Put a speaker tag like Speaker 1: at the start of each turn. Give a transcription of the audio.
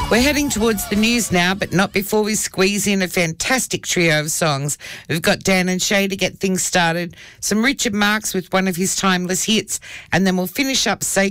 Speaker 1: We're heading towards the news now, but not before we squeeze in a fantastic trio of songs. We've got Dan and Shay to get things started, some Richard Marx with one of his timeless hits, and then we'll finish up